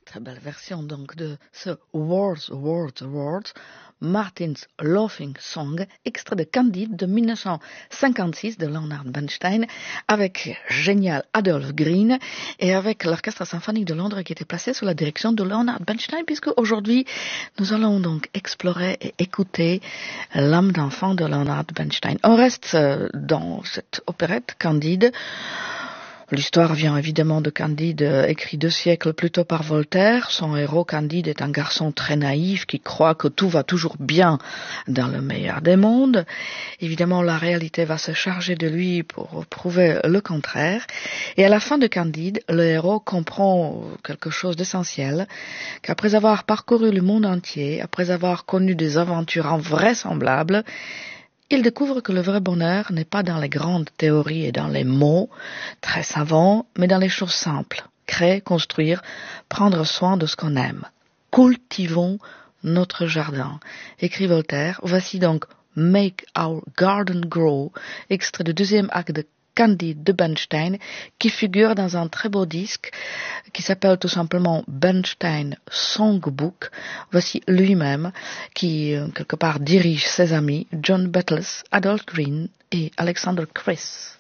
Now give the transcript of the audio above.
très belle version donc de ce Words, Words, Words, Martin's Laughing Song, extrait de Candide de 1956 de Leonard Bernstein, avec génial Adolphe Green et avec l'Orchestre Symphonique de Londres qui était placé sous la direction de Leonard Bernstein, puisque aujourd'hui nous allons donc explorer et écouter l'âme d'enfant de Leonard Bernstein. On reste dans cette opérette Candide. L'histoire vient évidemment de Candide, écrit 2 siècles plus tôt par Voltaire. Son héros Candide est un garçon très naïf qui croit que tout va toujours bien dans le meilleur des mondes. Évidemment, la réalité va se charger de lui pour prouver le contraire. Et à la fin de Candide, le héros comprend quelque chose d'essentiel, qu'après avoir parcouru le monde entier, après avoir connu des aventures invraisemblables, il découvre que le vrai bonheur n'est pas dans les grandes théories et dans les mots très savants, mais dans les choses simples. Créer, construire, prendre soin de ce qu'on aime. Cultivons notre jardin, écrit Voltaire. Voici donc Make Our Garden Grow, extrait du 2e acte de Candide de Bernstein, qui figure dans un très beau disque qui s'appelle tout simplement Bernstein Songbook. Voici lui-même qui, quelque part, dirige ses amis John Bettles, Adolphe Green et Alexander Chris.